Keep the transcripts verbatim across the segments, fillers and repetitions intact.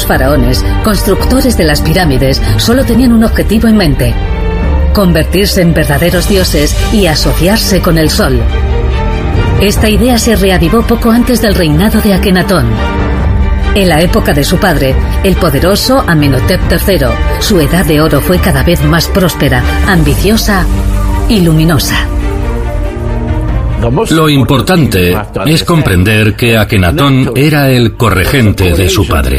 Los faraones, constructores de las pirámides, solo tenían un objetivo en mente: convertirse en verdaderos dioses y asociarse con el sol. Esta idea se reavivó poco antes del reinado de Akenatón. En la época de su padre, el poderoso Amenhotep tercero, su edad de oro fue cada vez más próspera, ambiciosa y luminosa. Lo importante es comprender que Akenatón era el corregente de su padre.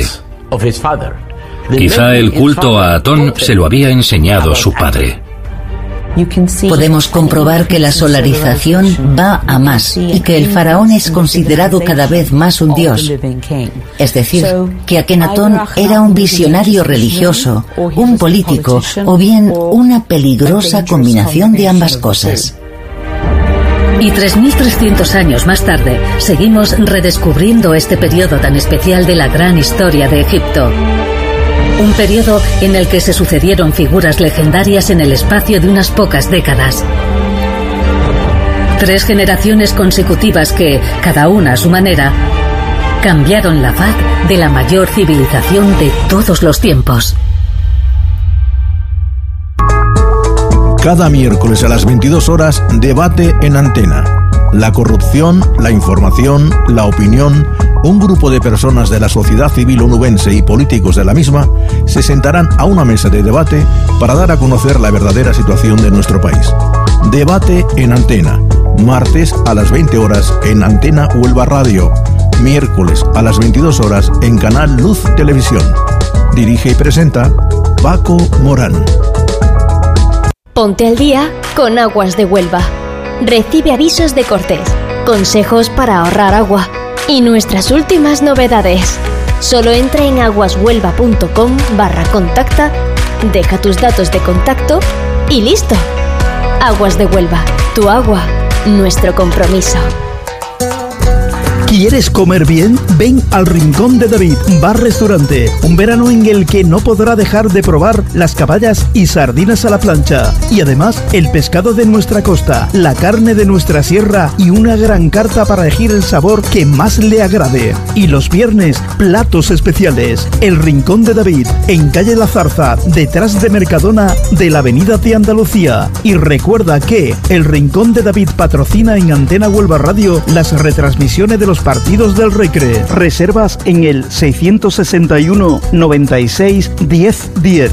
Quizá el culto a Atón se lo había enseñado su padre. Podemos comprobar que la solarización va a más y que el faraón es considerado cada vez más un dios. Es decir, que Akenatón era un visionario religioso, un político o bien una peligrosa combinación de ambas cosas. Y tres mil trescientos años más tarde, seguimos redescubriendo este periodo tan especial de la gran historia de Egipto. Un periodo en el que se sucedieron figuras legendarias en el espacio de unas pocas décadas. Tres generaciones consecutivas que, cada una a su manera, cambiaron la faz de la mayor civilización de todos los tiempos. Cada miércoles a las veintidós horas, debate en Antena. La corrupción, la información, la opinión. Un grupo de personas de la sociedad civil onubense y políticos de la misma se sentarán a una mesa de debate para dar a conocer la verdadera situación de nuestro país. Debate en Antena. Martes a las veinte horas en Antena Huelva Radio. Miércoles a las veintidós horas en Canal Luz Televisión. Dirige y presenta Paco Morán. Ponte al día con Aguas de Huelva. Recibe avisos de cortes, consejos para ahorrar agua y nuestras últimas novedades. Solo entra en aguashuelva.com barra contacta, deja tus datos de contacto y listo. Aguas de Huelva, tu agua, nuestro compromiso. ¿Quieres comer bien? Ven al Rincón de David, bar-restaurante. Un verano en el que no podrá dejar de probar las caballas y sardinas a la plancha. Y además, el pescado de nuestra costa, la carne de nuestra sierra y una gran carta para elegir el sabor que más le agrade. Y los viernes, platos especiales. El Rincón de David, en calle La Zarza, detrás de Mercadona de la Avenida de Andalucía. Y recuerda que el Rincón de David patrocina en Antena Huelva Radio las retransmisiones de los partidos del Recre. Reservas en el seiscientos sesenta y uno, noventa y seis, diez, diez.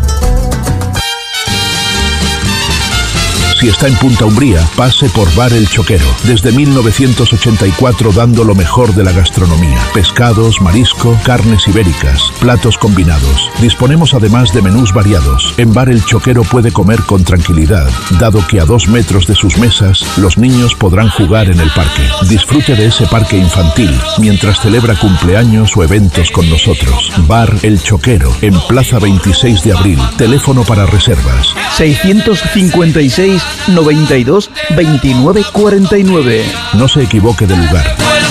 Si está en Punta Umbría, pase por Bar El Choquero. Desde mil novecientos ochenta y cuatro dando lo mejor de la gastronomía. Pescados, marisco, carnes ibéricas, platos combinados. Disponemos además de menús variados. En Bar El Choquero puede comer con tranquilidad, dado que a dos metros de sus mesas, los niños podrán jugar en el parque. Disfrute de ese parque infantil, mientras celebra cumpleaños o eventos con nosotros. Bar El Choquero, en Plaza veintiséis de abril. Teléfono para reservas. seiscientos cincuenta y seis, noventa y dos, veintinueve, cuarenta y nueve. No se equivoque de lugar.